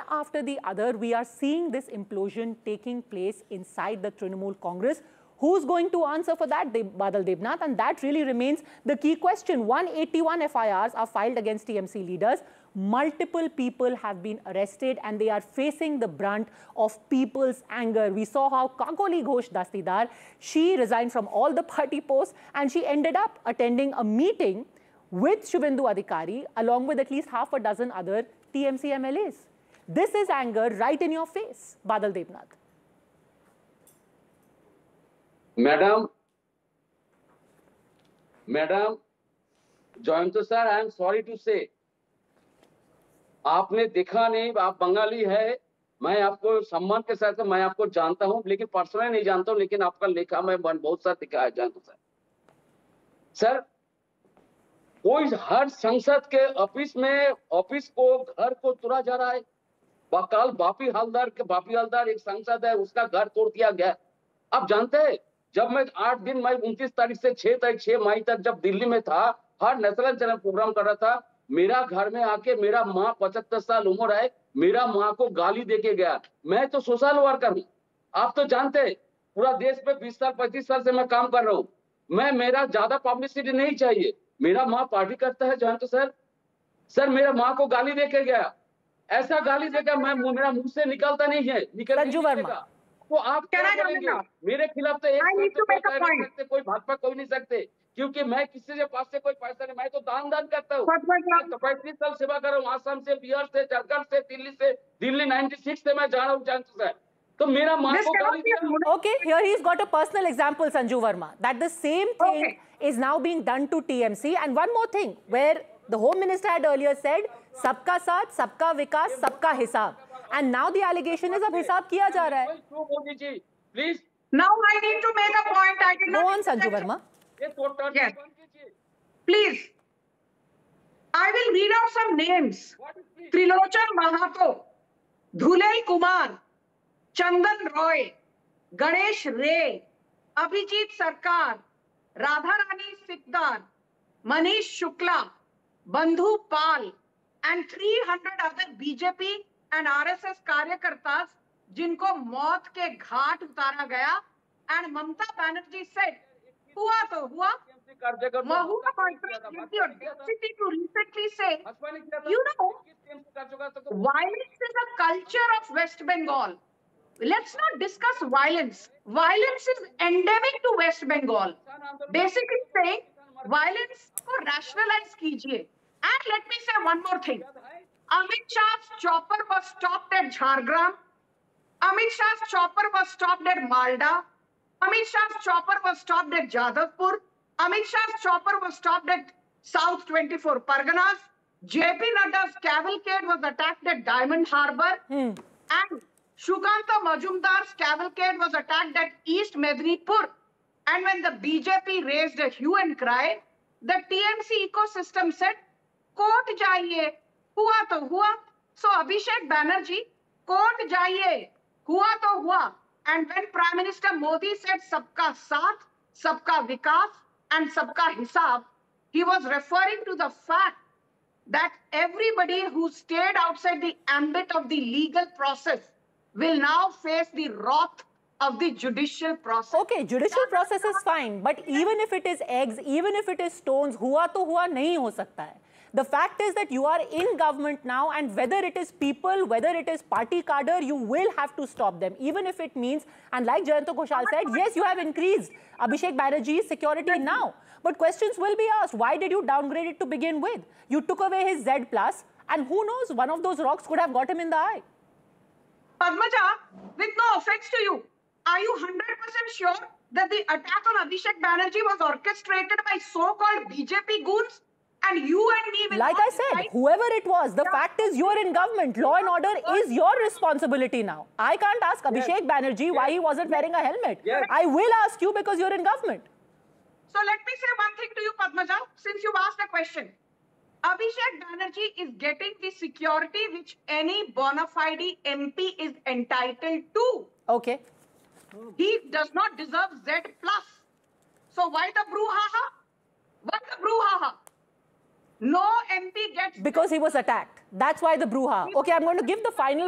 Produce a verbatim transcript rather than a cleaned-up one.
after the other, we are seeing this implosion taking place inside the Trinamool Congress. Who's going to answer for that? Badal Devnath. And that really remains the key question. one hundred eighty-one F I Rs are filed against T M C leaders. Multiple people have been arrested and they are facing the brunt of people's anger. We saw how Kakoli Ghosh Dastidar, she resigned from all the party posts and she ended up attending a meeting with Shubhendu Adhikari along with at least half a dozen other T M C M L As. This is anger right in your face, Badal Devnath. Madam, Madam, Jayanto sir, I am sorry to say, आपने देखा नहीं, आप बंगाली है, मैं आपको सम्मान के साथ मैं आपको जानता हूं, लेकिन पर्सनली नहीं जानता हूं, लेकिन आपका लेखा मैं बहुत सारा दिखा है जानता सर। सर, कोई हर संसद के ऑफिस में ऑफिस को घर को तोड़ा जा रहा है। बकाल बापी हलदार के बापी हलदार एक संसद है, उसका घर तोड़ दिया गया। आप जानते हैं, जब मैं आठ दिन मैं उनतीस तारीख से छह तारीख छह मई तक जब दिल्ली में था, हर नेशनल चैनल प्रोग्राम कर रहा था, मेरा घर में आके मेरा माँ पचहत्तर साल उम्र है, मेरा माँ को गाली देके गया। मैं तो सोशल वर्कर हूँ, आप तो जानते हैं, पूरा देश में बीस साल पैंतीस साल से मैं काम कर रहा हूँ। मैं मेरा ज्यादा पब्लिसिटी नहीं चाहिए। मेरा माँ पार्टी करता है जानते सर, सर मेरा माँ को गाली देके गया, ऐसा गाली देकर मैं मेरा मुंह से निकलता नहीं है, निकल नहीं निकलेगा। तो आप क्या करेंगे? मेरे खिलाफ तो एक सकते, कोई भाजपा कोई नहीं सकते, क्योंकि मैं किसी के पास से कोई पैसा नहीं, मैं तो दान दान करता हूँ। तो पैंतीस साल सेवा कर रहा हूँ, आसाम से, बिहार से, झारखंड से, दिल्ली से, दिल्ली छियानवे से मैं जा रहा हूँ जानते सर। तो मेरा माँ को गाली दिया। Okay, here he's got a personal example, Sanju Verma, that the same thing okay. is now being done to T M C. And one more thing, where the Home Minister had earlier said, "Sabka saath, sabka vikas, sabka hisab," and now the allegation is, "Ab hisab kiya ja raha hai." Please. Now I need to make a point. I did Go not on, Sanju Verma. Yes. Please. I will read out some names. Trilochan Mahato, Dhulel Kumar, Chandan Roy, Ganesh Ray, Abhijit Sarkar, Radharani Sikdar, Manish Shukla, Bandhu Pal, and three hundred other B J P and R S S कार्यकर्तास जिनको मौत के घाट उतारा गया, and Mamata Banerjee said, हुआ तो हुआ, Mahua Bajpayee the audacity to recently say, you know, violence is a culture of West Bengal. Let's not discuss violence. Violence is endemic to West Bengal. Basically saying, violence को rationalize कीजिए. And let me say one more thing. Amit Shah's chopper was stopped at Jhargram. Amit Shah's chopper was stopped at Malda. Amit Shah's chopper was stopped at Jadavpur. Amit Shah's chopper was stopped at South twenty-four Parganas. J P Nadda's cavalcade was attacked at Diamond Harbour. Hmm. And Shukanta Majumdar's cavalcade was attacked at East Medinipur. And when the B J P raised a hue and cry, the T M C ecosystem said, court jaiye, hua to hua. So Abhishek Banerjee, court jaiye, hua to hua. And when Prime Minister Modi said sabka saath, sabka vikas and sabka hisab, he was referring to the fact that everybody who stayed outside the ambit of the legal process will now face the wrath of the judicial process. Okay, judicial process is fine, but even if it is eggs, even if it is stones, hua to hua nahi ho sakta hai. The fact is that you are in government now, and whether it is people, whether it is party cadre, you will have to stop them, even if it means, and like Jayanto Ghoshal said, yes, you have increased Abhishek Banerjee's security now. But questions will be asked, why did you downgrade it to begin with? You took away his Z plus, and who knows, one of those rocks could have got him in the eye. Padmaja, with no offense to you, are you one hundred percent sure that the attack on Abhishek Banerjee was orchestrated by so-called B J P goons? And you and me will Like I said, right? Whoever it was, the yeah. fact is you're in government. Law and order is your responsibility now. I can't ask Abhishek yes. Banerjee yes. why he wasn't yes. wearing a helmet. Yes. I will ask you because you're in government. So let me say one thing to you, Padmaja, since you've asked a question. Abhishek Banerjee is getting the security which any bona fide M P is entitled to. Okay. He does not deserve Z plus. So why the brouhaha? Why the brouhaha? No M P gets... Because he was attacked. That's why the brouhaha. Okay, I'm going to give the final